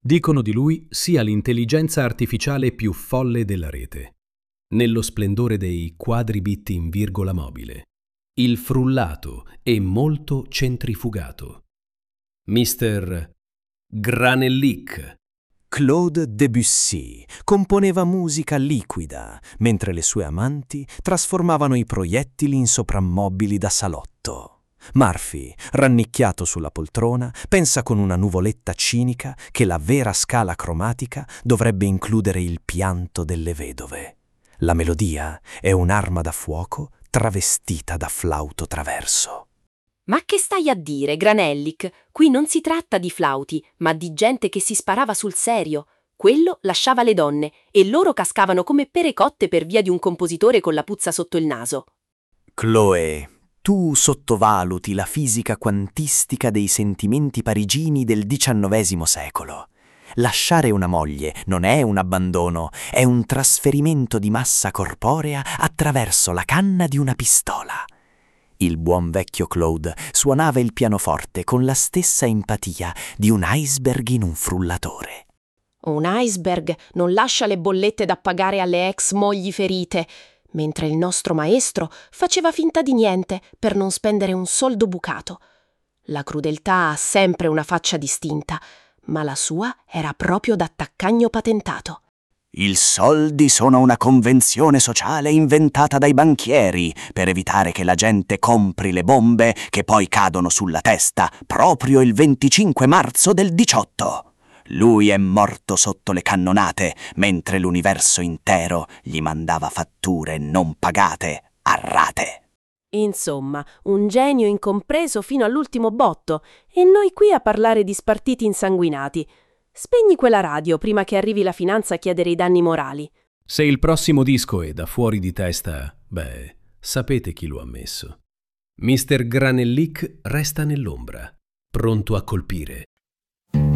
Dicono di lui sia l'intelligenza artificiale più folle della rete, nello splendore dei quadribit in virgola mobile, il frullato e molto centrifugato. Mr. Granellic. Claude Debussy componeva musica liquida, mentre le sue amanti trasformavano i proiettili in soprammobili da salotto. Murphy, rannicchiato sulla poltrona, pensa con una nuvoletta cinica che la vera scala cromatica dovrebbe includere il pianto delle vedove. La melodia è un'arma da fuoco travestita da flauto traverso. Ma che stai a dire, Granellic? Qui non si tratta di flauti, ma di gente che si sparava sul serio. Quello lasciava le donne e loro cascavano come pere cotte per via di un compositore con la puzza sotto il naso. Chloé, tu sottovaluti la fisica quantistica dei sentimenti parigini del XIX secolo. Lasciare una moglie non è un abbandono, è un trasferimento di massa corporea attraverso la canna di una pistola. Il buon vecchio Claude suonava il pianoforte con la stessa empatia di un iceberg in un frullatore. Un iceberg non lascia le bollette da pagare alle ex mogli ferite, mentre il nostro maestro faceva finta di niente per non spendere un soldo bucato. La crudeltà ha sempre una faccia distinta, ma la sua era proprio da taccagno patentato. I soldi sono una convenzione sociale inventata dai banchieri per evitare che la gente compri le bombe che poi cadono sulla testa proprio il 25 marzo del 18. Lui è morto sotto le cannonate, mentre l'universo intero gli mandava fatture non pagate a rate. Insomma, un genio incompreso fino all'ultimo botto, e noi qui a parlare di spartiti insanguinati. Spegni quella radio prima che arrivi la finanza a chiedere i danni morali. Se il prossimo disco è da fuori di testa, sapete chi lo ha messo. Mr. Granellic resta nell'ombra, pronto a colpire.